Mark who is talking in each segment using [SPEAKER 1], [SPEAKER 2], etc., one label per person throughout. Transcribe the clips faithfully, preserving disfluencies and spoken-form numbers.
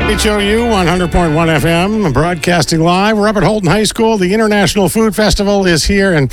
[SPEAKER 1] H O U one hundred point one F M, broadcasting live. We're up at Holton High School. The International Food Festival is here, and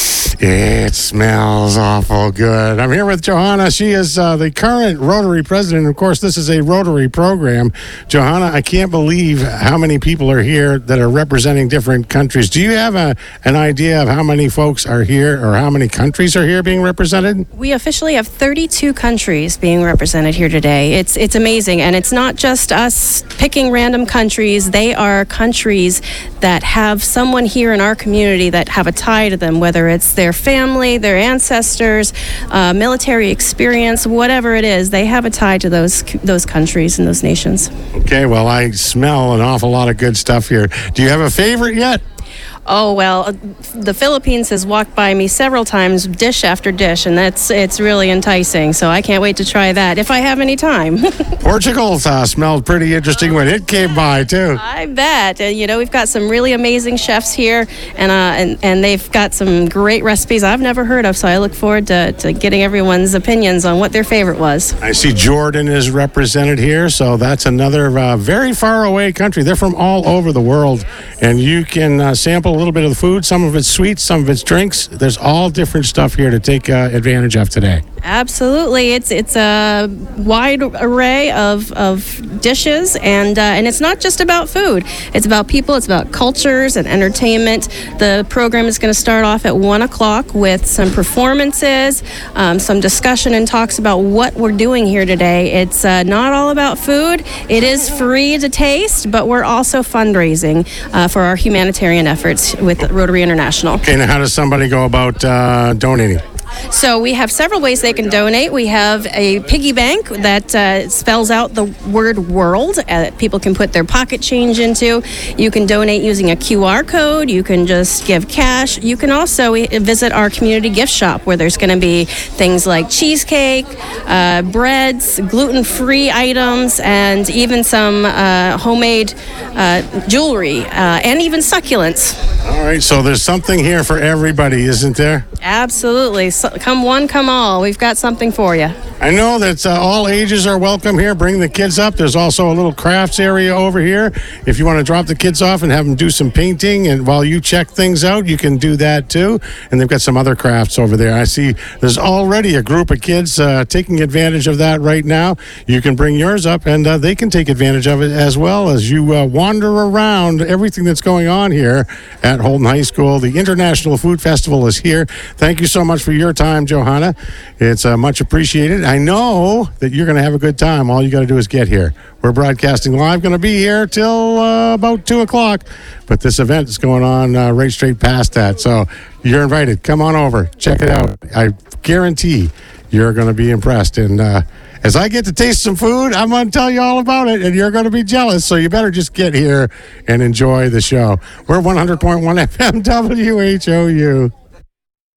[SPEAKER 1] it smells awful good. I'm here with Johanna. She is uh, the current Rotary president. Of course, this is a Rotary program. Johanna, I can't believe how many people are here that are representing different countries. Do you have a, an idea of how many folks are here or how many countries are here being represented?
[SPEAKER 2] We officially have thirty-two countries being represented here today. It's it's amazing, and it's not just us picking random countries. They are countries that have someone here in our community that have a tie to them, whether it's their family, their ancestors, uh, military experience, whatever it is. They have a tie to those those countries and those nations.
[SPEAKER 1] Okay, well, I smell an awful lot of good stuff here. Do you have a favorite yet?
[SPEAKER 2] Oh, well, the Philippines has walked by me several times, dish after dish, and that's it's really enticing. So I can't wait to try that if I have any time.
[SPEAKER 1] Portugal uh, smelled pretty interesting when it came by, too.
[SPEAKER 2] I bet. Uh, you know, we've got some really amazing chefs here, and uh, and, and they've got some great recipes I've never heard of, so I look forward to, to getting everyone's opinions on what their favorite was.
[SPEAKER 1] I see Jordan is represented here, so that's another uh, very far away country. They're from all over the world, and you can uh, sample a little bit of the food. Some of it's sweet, some of it's drinks. There's all different stuff here to take uh, advantage of today.
[SPEAKER 2] Absolutely. It's it's a wide array of, of dishes, and uh, and it's not just about food. It's about people. It's about cultures and entertainment. The program is going to start off at one o'clock with some performances, um, some discussion and talks about what we're doing here today. It's uh, not all about food. It is free to taste, but we're also fundraising uh, for our humanitarian efforts with Rotary International.
[SPEAKER 1] Okay, now how does somebody go about uh, donating?
[SPEAKER 2] So we have several ways they can donate. We have a piggy bank that uh, spells out the word world uh, that people can put their pocket change into. You can donate using a Q R code. You can just give cash. You can also visit our community gift shop where there's going to be things like cheesecake, uh, breads, gluten-free items, and even some uh, homemade uh, jewelry uh, and even succulents.
[SPEAKER 1] All right, so there's something here for everybody, isn't there?
[SPEAKER 2] Absolutely. So, come one, come all. We've got something for you.
[SPEAKER 1] I know that uh, all ages are welcome here. Bring the kids up. There's also a little crafts area over here. If you want to drop the kids off and have them do some painting, and while you check things out, you can do that too. And they've got some other crafts over there. I see there's already a group of kids uh, taking advantage of that right now. You can bring yours up, and uh, they can take advantage of it as well as you uh, wander around everything that's going on here at Holton High School. The International Food Festival is here. Thank you so much for your time, Johanna. It's uh, much appreciated. I know that you're going to have a good time. All you got to do is get here. We're broadcasting live, going to be here till uh, about two o'clock. But this event is going on uh, right straight past that. So you're invited. Come on over. Check it out. I guarantee you're going to be impressed. And uh, as I get to taste some food, I'm going to tell you all about it, and you're going to be jealous. So you better just get here and enjoy the show. We're one hundred point one F M W H O U.